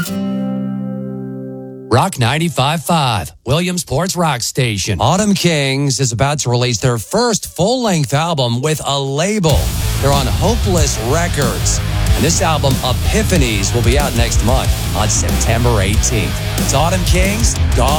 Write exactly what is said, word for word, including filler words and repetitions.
Rock ninety-five point five, Williamsport's rock station. Autumn Kings is about to release their first full-length album with a label. They're on Hopeless Records. And this album, Epiphanies, will be out next month on September eighteenth. It's Autumn Kings, Gone.